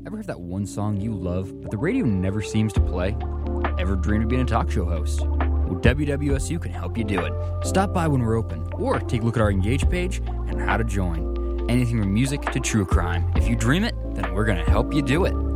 Ever have that one song you love, but the radio never seems to play? Ever dreamed of being a talk show host? Well, WWSU can help you do it. Stop by when we're open, or take a look at our Engage page and how to join. Anything from music to true crime. If you dream it, then we're going to help you do it.